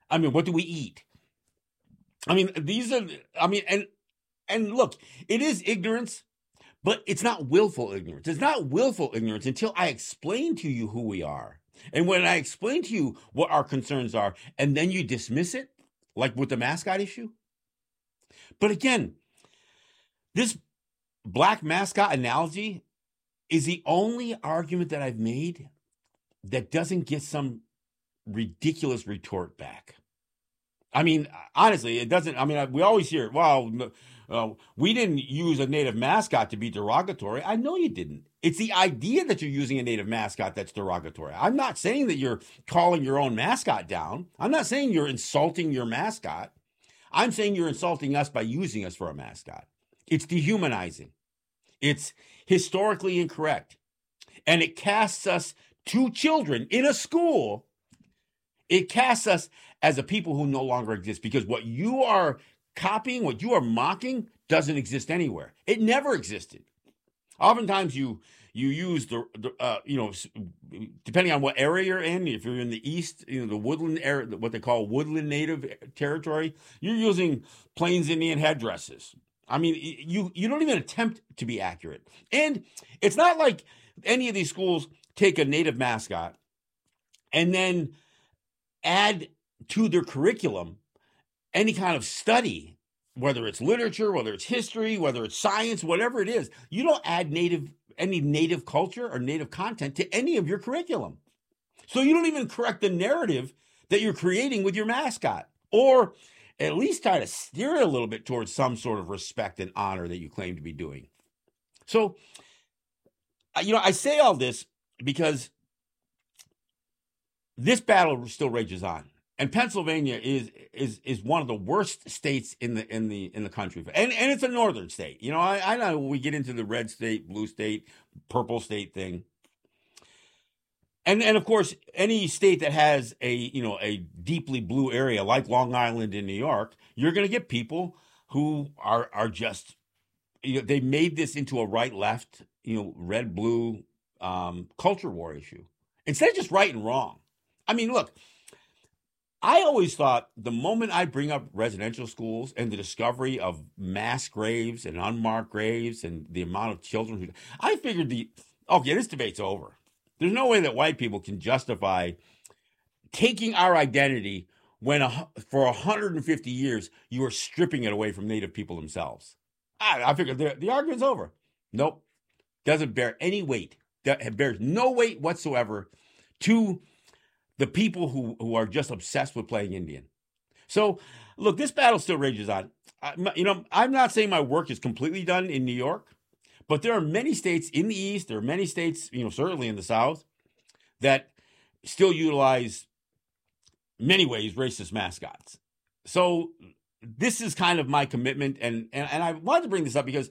I mean, what do we eat? I mean, these are, I mean, and look, it is ignorance, but it's not willful ignorance. It's not willful ignorance until I explain to you who we are. And when I explain to you what our concerns are, and then you dismiss it, like with the mascot issue. But again, this black mascot analogy is the only argument that I've made that doesn't get some ridiculous retort back. I mean, honestly, it doesn't. I mean, we always hear, well, we didn't use a native mascot to be derogatory. I know you didn't. It's the idea that you're using a native mascot that's derogatory. I'm not saying that you're calling your own mascot down. I'm not saying you're insulting your mascot. I'm saying you're insulting us by using us for a mascot. It's dehumanizing. It's historically incorrect. And it casts us, two children in a school, it casts us as a people who no longer exist, because what you are copying, what you are mocking, doesn't exist anywhere. It never existed. Oftentimes you use the depending on what area you're in. If you're in the East, the woodland area, what they call woodland native territory, you're using Plains Indian headdresses. I mean, you don't even attempt to be accurate. And it's not like any of these schools take a native mascot and then add to their curriculum any kind of study, whether it's literature, whether it's history, whether it's science, whatever it is. You don't add any native culture or native content to any of your curriculum. So you don't even correct the narrative that you're creating with your mascot, or at least try to steer it a little bit towards some sort of respect and honor that you claim to be doing. So, I say all this because this battle still rages on. And Pennsylvania is one of the worst states in the country, and it's a northern state. I know we get into the red state, blue state, purple state thing, and of course any state that has a deeply blue area like Long Island in New York, you're going to get people who are just they made this into a right left red blue culture war issue instead of just right and wrong. I mean, look. I always thought the moment I bring up residential schools and the discovery of mass graves and unmarked graves and the amount of children I figured this debate's over. There's no way that white people can justify taking our identity when for 150 years you were stripping it away from Native people themselves. I figured the argument's over. Nope. Doesn't bear any weight. That bears no weight whatsoever to the people who are just obsessed with playing Indian. So, look, this battle still rages on. I'm not saying my work is completely done in New York, but there are many states in the East, there are many states, certainly in the South, that still utilize, many ways, racist mascots. So, this is kind of my commitment, and I wanted to bring this up because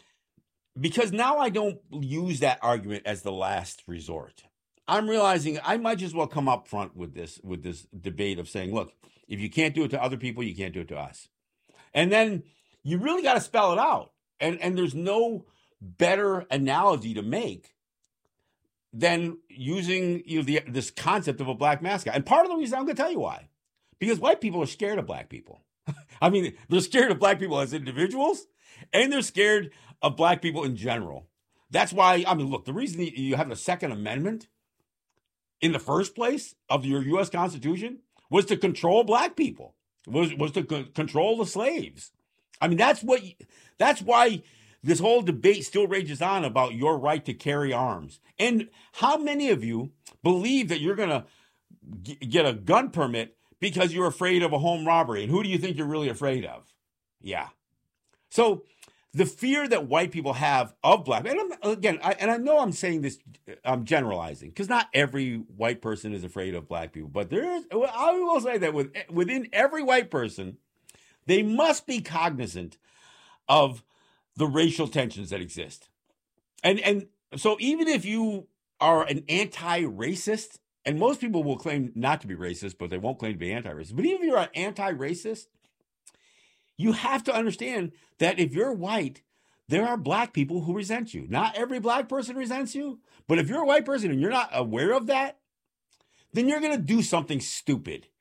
now I don't use that argument as the last resort. I'm realizing I might just well come up front with this debate of saying, look, if you can't do it to other people, you can't do it to us. And then you really got to spell it out. And there's no better analogy to make than using this concept of a black mascot. And part of the reason, I'm going to tell you why. Because white people are scared of black people. I mean, they're scared of black people as individuals, and they're scared of black people in general. That's why, look, the reason you have a Second Amendment in the first place of your U.S. Constitution was to control black people, was to control the slaves. That's why this whole debate still rages on about your right to carry arms. And how many of you believe that you're going to get a gun permit because you're afraid of a home robbery? And who do you think you're really afraid of? Yeah. So the fear that white people have of black, and I know I'm saying this, I'm generalizing, because not every white person is afraid of black people, but I will say that within every white person, they must be cognizant of the racial tensions that exist. And so even if you are an anti-racist, and most people will claim not to be racist, but they won't claim to be anti-racist, but even if you're an anti-racist, you have to understand that if you're white, there are black people who resent you. Not every black person resents you, but if you're a white person and you're not aware of that, then you're going to do something stupid.